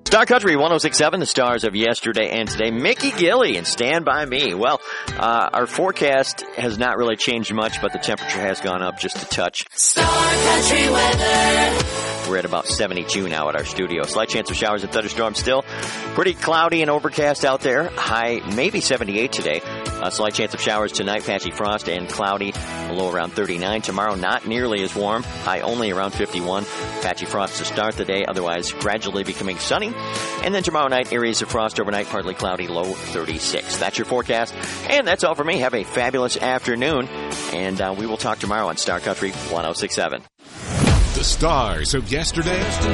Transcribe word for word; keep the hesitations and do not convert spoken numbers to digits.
Star Country one oh six point seven, the stars of yesterday and today. Mickey Gilley and Stand By Me. Well, uh, our forecast has not really changed much, but the temperature has gone up just a touch. Star Country weather. We're at about seventy-two now at our studio. Slight chance of showers and thunderstorms still. Pretty cloudy and overcast out there. High maybe seventy-eight today. A slight chance of showers tonight, patchy frost and cloudy. A low around thirty-nine. Tomorrow not nearly as warm. High only around fifty-one. Patchy frost to start the day. Otherwise gradually becoming sunny. And then tomorrow night, areas of frost overnight, partly cloudy, low thirty-six. That's your forecast. And that's all for me. Have a fabulous afternoon. And uh, we will talk tomorrow on Star Country one oh six point seven. The stars of yesterday